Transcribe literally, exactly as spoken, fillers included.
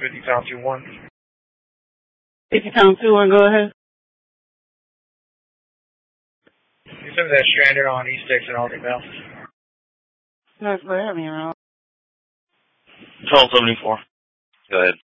fifty pound two one. fifty pound two one, go ahead. You said that stranded on East Dixon all day now. That's what I mean, around. twelve seventy-four. Go ahead.